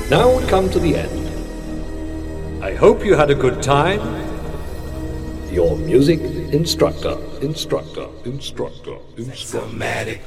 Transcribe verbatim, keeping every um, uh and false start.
Now we come to the end. I hope you had a good time. Your music instructor, instructor, instructor, instructor.